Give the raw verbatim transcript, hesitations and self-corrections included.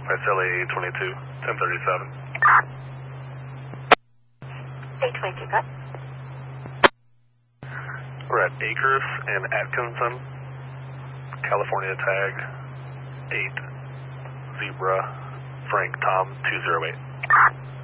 That's L A twenty-two, ten thirty-seven. eight twenty-two, cut. We're at Acres and Atkinson, California tag eight, Zebra, Frank Tom two zero eight.